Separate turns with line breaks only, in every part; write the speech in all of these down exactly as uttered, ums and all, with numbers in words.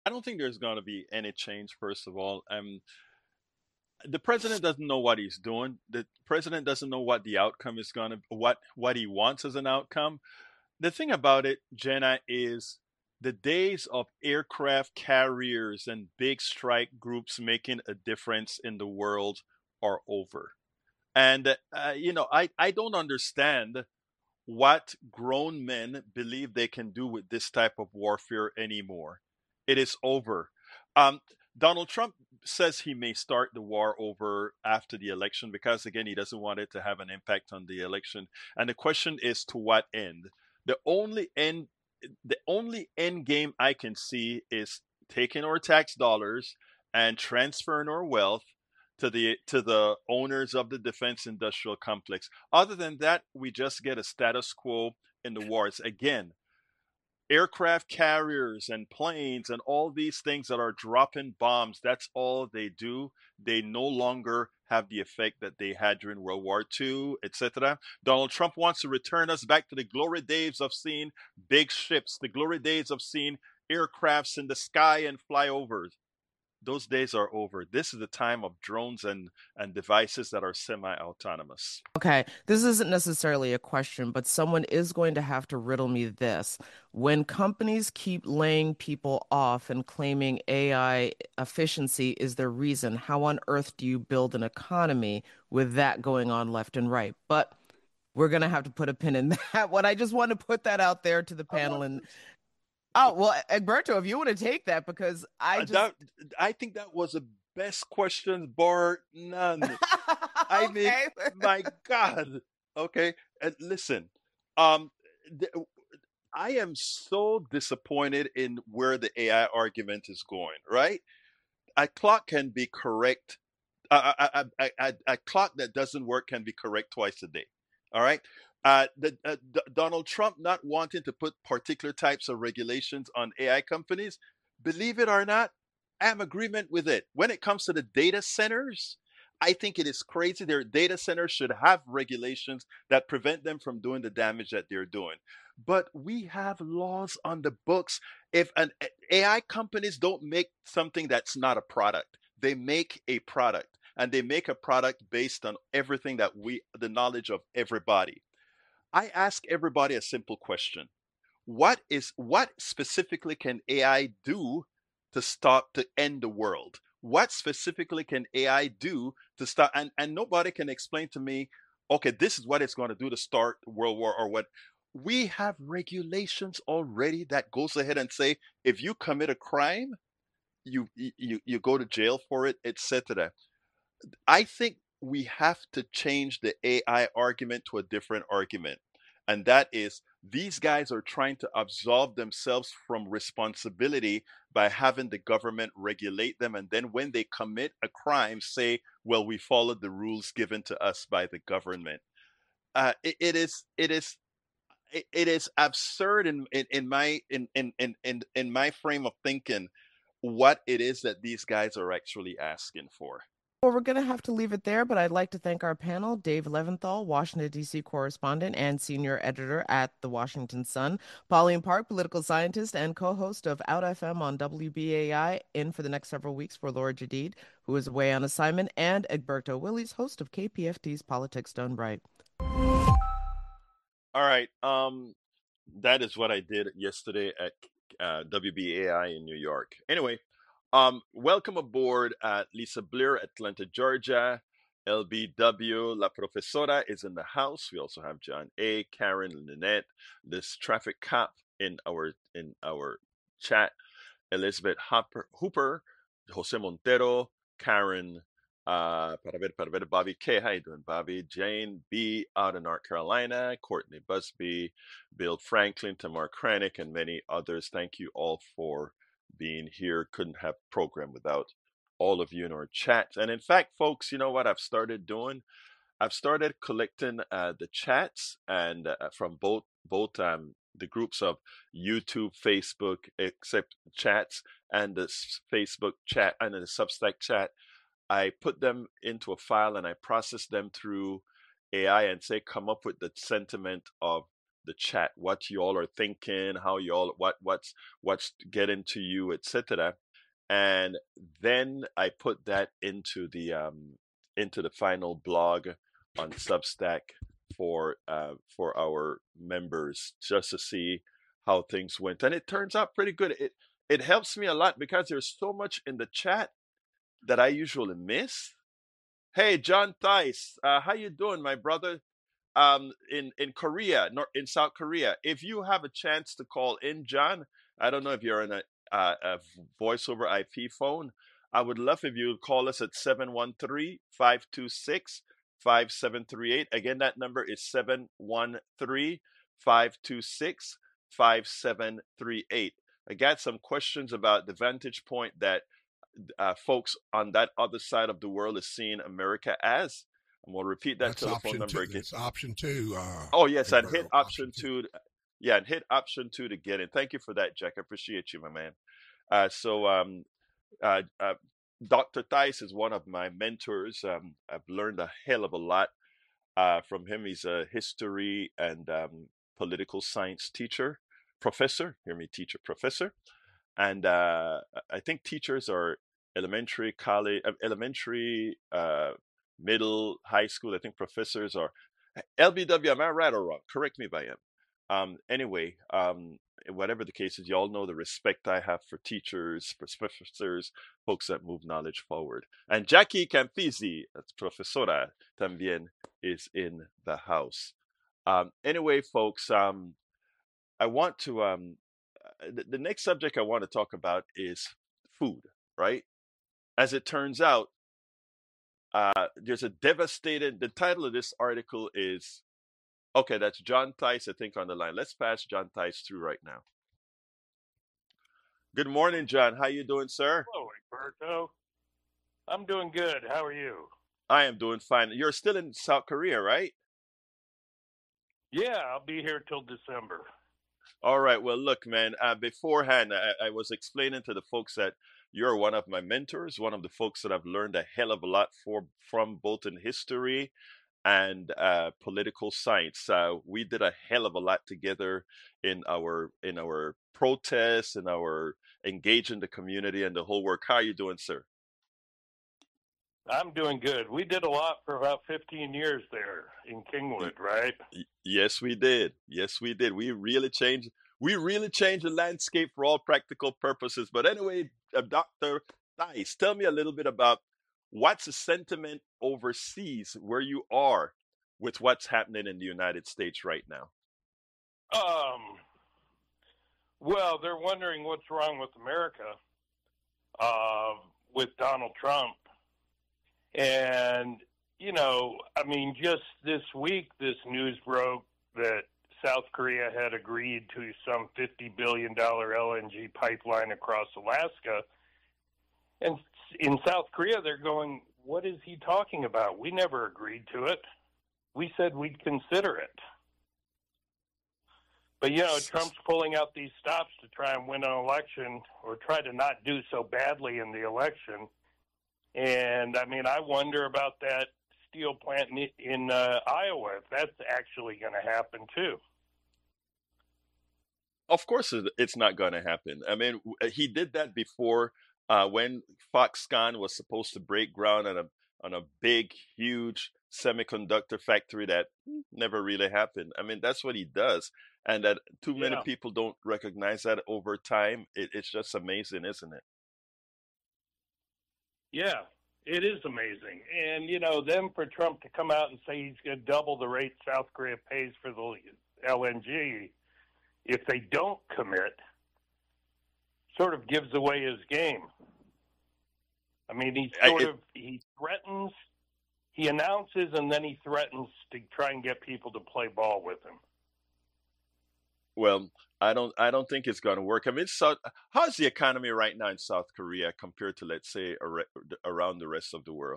I don't think there's going to be any change. First of all, um, the president doesn't know what he's doing. The president doesn't know what the outcome is going to, what what he wants as an outcome. The thing about it, Jenna, is the days of aircraft carriers and big strike groups making a difference in the world are over. And uh, you know, I I don't understand what grown men believe they can do with this type of warfare anymore. It is over. Um, Donald Trump says he may start the war over after the election because, again, he doesn't want it to have an impact on the election. And the question is to what end? The only end, the only end game I can see is taking our tax dollars and transferring our wealth to the to the owners of the defense industrial complex. Other than that, we just get a status quo in the wars. Again, aircraft carriers and planes and all these things that are dropping bombs, that's all they do. They no longer have the effect that they had during World War Two, et cetera. Donald Trump wants to return us back to the glory days of seeing big ships, the glory days of seeing aircrafts in the sky and flyovers. Those days are over. This is the time of drones and and devices that are semi-autonomous.
Okay, this isn't necessarily a question, but someone is going to have to riddle me this. When companies keep laying people off and claiming A I efficiency is their reason, how on earth do you build an economy with that going on left and right? But we're going to have to put a pin in that one. I just want to put that out there to the
I
panel.
want
And oh, well, Egberto, if you want to take that, because I
uh,
just,
that. I think that was the best question, bar none. I mean,
okay.
my God. Okay, and listen. Um, th- I am so disappointed in where the A I argument is going. Right, a clock can be correct. A, a, a, a, a clock that doesn't work can be correct twice a day. All right. Uh, the, uh, D- Donald Trump not wanting to put particular types of regulations on A I companies, believe it or not, I'm agreement with it. When it comes to the data centers, I think it is crazy. Their data centers should have regulations that prevent them from doing the damage that they're doing. But we have laws on the books. If an A I companies don't make something that's not a product, they make a product, and they make a product based on everything that we, the knowledge of everybody. I ask everybody a simple question. What is what specifically can A I do to stop to end the world? What specifically can A I do to stop? And, and nobody can explain to me, okay, this is what it's going to do to start World War or what. We have regulations already that goes ahead and say if you commit a crime, you you you go to jail for it, et cetera. I think we have to change the A I argument to a different argument. And that is these guys are trying to absolve themselves from responsibility by having the government regulate them. And then when they commit a crime, say, well, we followed the rules given to us by the government. Uh, it, it is, it is, it, it is absurd in, in, in my in, in, in, in, in my frame of thinking what it is that these guys are actually asking for.
Well, we're going to have to leave it there, but I'd like to thank our panel, Dave Leventhal, Washington, D C correspondent and senior editor at the Washington Sun, Pauline Park, political scientist and co-host of Out F M on W B A I, in for the next several weeks for Laura Jadid, who is away on assignment, and Egberto Willies, host of K P F T's Politics Done Right.
All right. Um, that is what I did yesterday at uh, W B A I in New York. Anyway, um, welcome aboard, uh, Lisa Blair, Atlanta, Georgia. L B W, La Profesora is in the house. We also have John A, Karen, Lynette, this traffic cop in our in our chat. Elizabeth Hopper, Hooper, Jose Montero, Karen, uh, para ver, para ver, Bobby K. How you doing, Bobby? Jane B. out in North Carolina, Courtney Busby, Bill Franklin, Tamar Kranick, and many others. Thank you all for being here. Couldn't have program without all of you in our chat. And in fact, folks, you know what I've started doing? I've started collecting uh, the chats and uh, from both both um, the groups of YouTube, Facebook, except chats, and the Facebook chat and the Substack chat. I put them into a file and I process them through A I and say come up with the sentiment of the chat, what you all are thinking, how you all what what's what's getting to you, et cetera. And then I put that into the um, into the final blog on Substack for uh, for our members just to see how things went, and it turns out pretty good. It it helps me a lot because there's so much in the chat that I usually miss. Hey, John Tice, uh, how you doing, my brother? Um, in in Korea, nor in South Korea. If you have a chance to call in, John, I don't know if you're on a, uh, a voice over I P phone. I would love if you would call us at seven one three, five two six, five seven three eight. Again, that number is seven one three, five two six, five seven three eight. I got some questions about the vantage point that uh, folks on that other side of the world is seeing America as. I'm going to repeat that
That's
telephone
option
number
two.
again.
It's option two. Uh,
Oh, yes, and hit
Egberto,
option
option two.
two. Yeah, and hit option two to get in. Thank you for that, Jack. I appreciate you, my man. Uh, so, um, uh, uh, Doctor Tice is one of my mentors. Um, I've learned a hell of a lot uh, from him. He's a history and um, political science teacher, professor. Hear me, teacher, professor. And uh, I think teachers are elementary, college, uh, elementary, uh, middle, high school. I think professors are L B W. Am I right or wrong? Correct me if I am. Um, anyway, um, whatever the case is, you all know the respect I have for teachers, professors, folks that move knowledge forward. And Jackie Campisi, profesora, también is in the house. Um, anyway, folks, um, I want to um, the, the next subject I want to talk about is food, right? As it turns out, uh, there's a devastated, the title of this article is, okay, that's John Tice, I think, on the line. Let's pass John Tice through right now. Good morning, John. How you doing, sir?
Hello, Egberto. I'm doing good. How are you?
I am doing fine. You're still in South Korea, right?
Yeah, I'll be here till December.
All right. Well, look, man, uh, beforehand, I, I was explaining to the folks that you're one of my mentors, one of the folks that I've learned a hell of a lot for, from both in history and uh, political science. Uh, we did a hell of a lot together in our in our protests and our engaging the community and the whole work. How are you doing, sir?
I'm doing good. We did a lot for about fifteen years there in Kingwood, right?
Y- Yes, we did. Yes, we did. We really changed. We really changed the landscape for all practical purposes. But anyway, uh, Doctor Tice, tell me a little bit about what's the sentiment overseas where you are with what's happening in the United States right now.
Um, well, they're wondering what's wrong with America uh, with Donald Trump. And, you know, I mean, just this week, this news broke that South Korea had agreed to some fifty billion dollars L N G pipeline across Alaska. And in South Korea, they're going, what is he talking about? We never agreed to it. We said we'd consider it. But, you know, Trump's pulling out these stops to try and win an election or try to not do so badly in the election. And, I mean, I wonder about that steel plant in, in uh, Iowa, if that's actually going to happen, too.
Of course, it- it's not going to happen. I mean, w- he did that before uh, when Foxconn was supposed to break ground on a on a big, huge semiconductor factory that never really happened. I mean, that's what he does, and that too many
Yeah.
people don't recognize that over time. It, it's just amazing, isn't it?
Yeah, it is amazing. And, you know, then for Trump to come out and say he's going to double the rate South Korea pays for the L N G if they don't commit, sort of gives away his game. I mean, he
I,
sort
it,
of, he threatens, he announces, and then he threatens to try and get people to play ball with him.
well, I don't I don't think it's going to work. I mean, South, how's the economy right now in South Korea compared to, let's say, ar- around the rest of the world?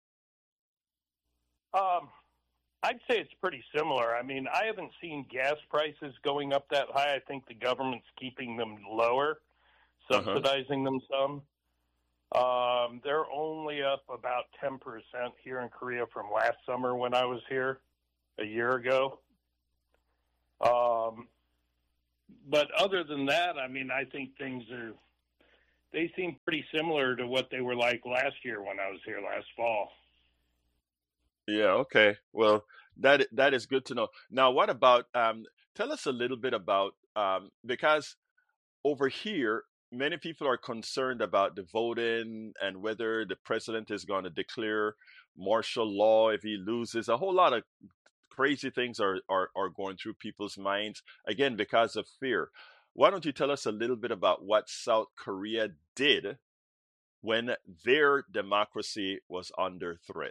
Um, I'd say it's pretty similar. I mean, I haven't seen gas prices going up that high. I think the government's keeping them lower,
Uh-huh.
subsidizing them some. Um, they're only up about ten percent here in Korea from last summer when I was here a year ago. Um, but other than that, I mean, I think things are, they seem pretty similar to what they were like last year when I was here last fall.
Yeah, okay. Well, that that is good to know. Now, what about um tell us a little bit about um because over here many people are concerned about the voting and whether the president is going to declare martial law if he loses. A whole lot of crazy things are, are are going through people's minds again because of fear. Why don't you tell us a little bit about what South Korea did when their democracy was under threat?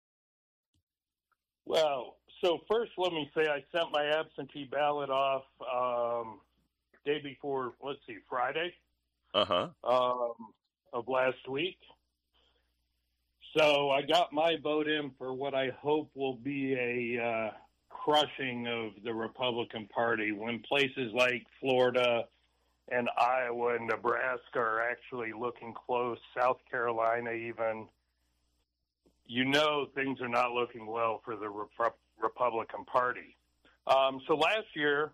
Well, so first, let me say I sent my absentee ballot off um, day before, let's see, Friday
Uh-huh.
um, of last week. So I got my vote in for what I hope will be a uh, crushing of the Republican Party when places like Florida and Iowa and Nebraska are actually looking close, South Carolina even. You know things are not looking well for the Rep- Republican Party. Um, so last year,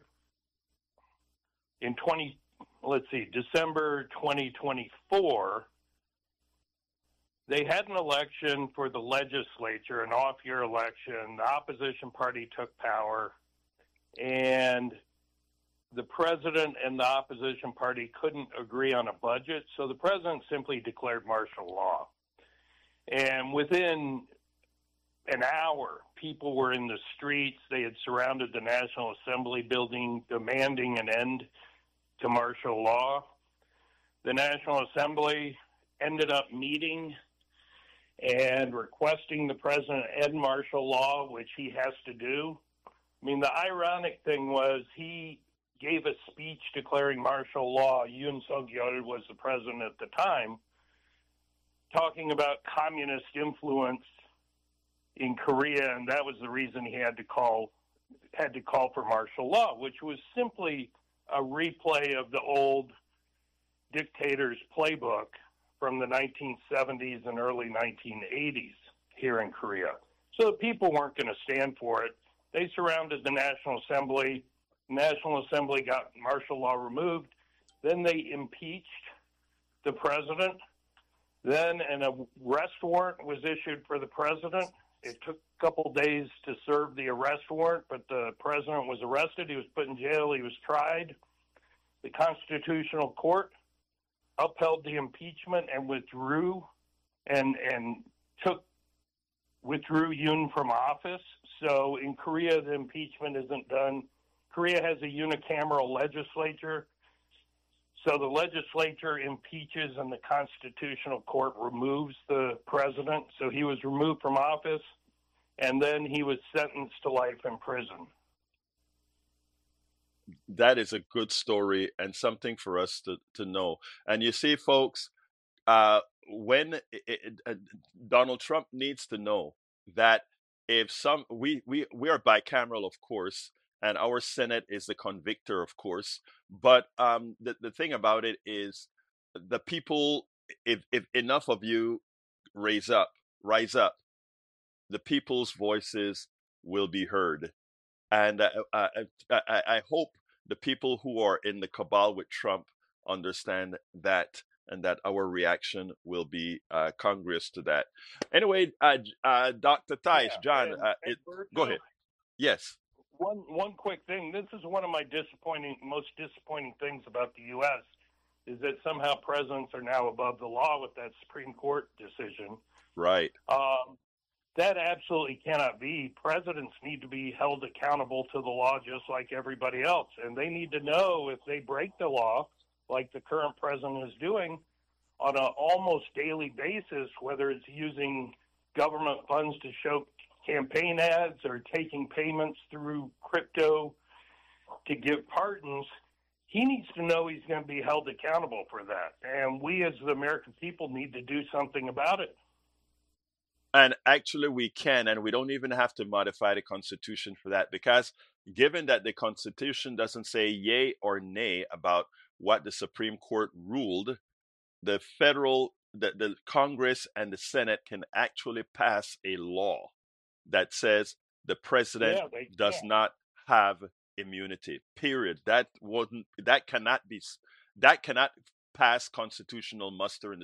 in twenty, let's see, December twenty twenty-four, they had an election for the legislature, an off-year election. The opposition party took power, and the president and the opposition party couldn't agree on a budget, so the president simply declared martial law. And within an hour, people were in the streets. They had surrounded the National Assembly building, demanding an end to martial law. The National Assembly ended up meeting and requesting the president end martial law, which he has to do. I mean, the ironic thing was he gave a speech declaring martial law. Yoon Suk-yeol was the president at the time, talking about communist influence in Korea, and that was the reason he had to call had to call for martial law, which was simply a replay of the old dictator's playbook from the nineteen seventies and early nineteen eighties here in Korea. So the people weren't going to stand for it. They surrounded the National Assembly. The National Assembly got martial law removed. Then they impeached the president. Then an arrest warrant was issued for the president. It took a couple days to serve the arrest warrant, but the president was arrested. He was put in jail. He was tried. The Constitutional Court upheld the impeachment and withdrew and and took withdrew Yoon from office. So in Korea, the impeachment isn't done. Korea has a unicameral legislature. So the legislature impeaches and the Constitutional Court removes the president. So he was removed from office, and then he was sentenced to life in prison.
That is a good story and something for us to, to know. And you see, folks, uh, when it, it, uh, Donald Trump needs to know that if some we we we are bicameral, of course, and our Senate is the convictor, of course. But um, the the thing about it is, the people, if if enough of you raise up, rise up, the people's voices will be heard. And uh, uh, I, I, I hope the people who are in the cabal with Trump understand that, and that our reaction will be uh, congruous to that. Anyway, uh, uh, Doctor Tice,
Yeah,
John,
and,
uh,
and
it, go
Berto,
ahead. Yes.
One one quick thing. This is one of my disappointing, most disappointing things about the U S is that somehow presidents are now above the law with that Supreme Court decision.
Right.
Um, that absolutely cannot be. Presidents need to be held accountable to the law just like everybody else, and they need to know if they break the law, like the current president is doing, on an almost daily basis, whether it's using government funds to show campaign ads or taking payments through crypto to give pardons. He needs to know he's going to be held accountable for that. And we as the American people need to do something about it.
And actually, we can, and we don't even have to modify the Constitution for that, because given that the Constitution doesn't say yay or nay about what the Supreme Court ruled, the federal, the, the Congress and the Senate can actually pass a law that says the president
Yeah, they
does
can.
not have immunity. Period. That wasn't. That cannot be. That cannot pass constitutional muster in the